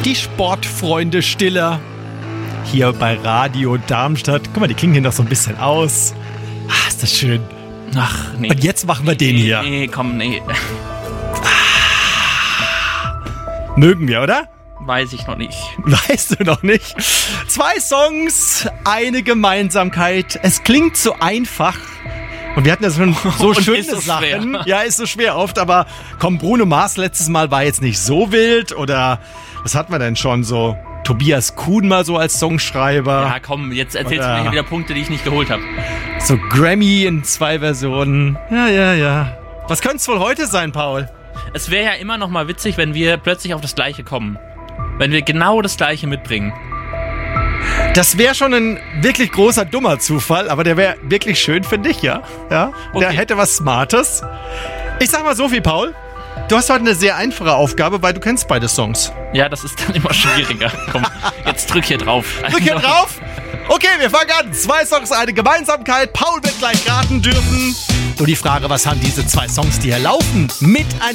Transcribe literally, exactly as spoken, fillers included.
Die Sportfreunde Stiller. Hier bei Radio Darmstadt. Guck mal, die klingen hier noch so ein bisschen aus. Ah, ist das schön. Ach, nee. Und jetzt machen wir den nee, hier. Nee, komm, nee. Mögen wir, oder? Weiß ich noch nicht. Weißt du noch nicht? Zwei Songs, eine Gemeinsamkeit. Es klingt so einfach. Und wir hatten ja schon so Und schöne ist so Sachen. schwer. Ja, ist so schwer oft. Aber komm, Bruno Mars letztes Mal war jetzt nicht so wild. Oder was hatten wir denn schon so? Tobias Kuhn mal so als Songschreiber. Ja, komm, jetzt erzählst Oder du mir hier wieder Punkte, die ich nicht geholt habe. So Grammy in zwei Versionen. Ja, ja, ja. Was könnte es wohl heute sein, Paul? Es wäre ja immer noch mal witzig, wenn wir plötzlich auf das Gleiche kommen. Wenn wir genau das Gleiche mitbringen. Das wäre schon ein wirklich großer, dummer Zufall, aber der wäre wirklich schön für dich, ja? Ja. Okay. Der hätte was Smartes. Ich sag mal so viel, Paul. Du hast heute eine sehr einfache Aufgabe, weil du kennst beide Songs. Ja, das ist dann immer schwieriger. Komm, jetzt drück hier drauf. Drück hier drauf. Okay, wir fangen an. Zwei Songs, eine Gemeinsamkeit. Paul wird gleich raten dürfen. Nur die Frage, was haben diese zwei Songs, die hier laufen, mit